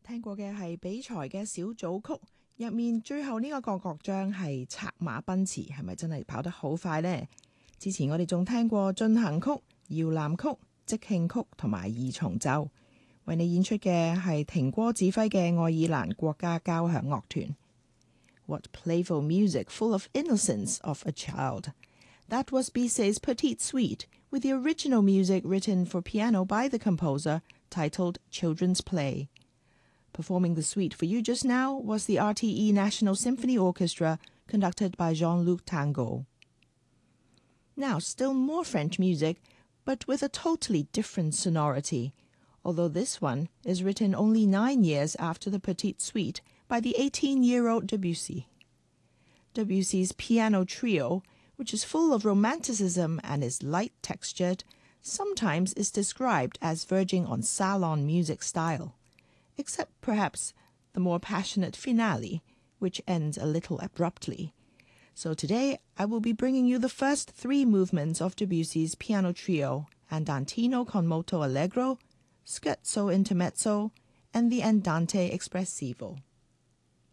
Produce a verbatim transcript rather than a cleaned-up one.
聽過嘅係比才嘅小組曲，入面最後呢個個樂章係策馬奔馳，係咪真係跑得好快呢？之前我哋仲聽過進行曲、搖籃曲、即興曲同埋二重奏，為你演出嘅係停歌指揮嘅愛爾蘭國家交響樂團。What playful music full of innocence of a child. That was Bizet's Petite Suite, with the original music written for piano by the composer, titled Children's Play. Performing the suite for you just now was the R T E National Symphony Orchestra, conducted by Jean-Luc Tango. Now, still more French music, but with a totally different sonority, although this one is written only nine years after the Petite Suite by the eighteen-year-old Debussy. Debussy's piano trio, which is full of romanticism and is light-textured, sometimes is described as verging on salon music style, except perhaps the more passionate finale, which ends a little abruptly. So today I will be bringing you the first three movements of Debussy's piano trio, Andantino con moto allegro, Scherzo intermezzo, and the Andante espressivo.